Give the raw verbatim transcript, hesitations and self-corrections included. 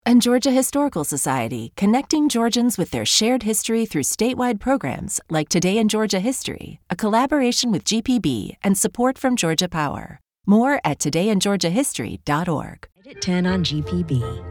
And Georgia Historical Society, connecting Georgians with their shared history through statewide programs like Today in Georgia History, a collaboration with G P B and support from Georgia Power. More at today in georgia history dot org. ten on G P B.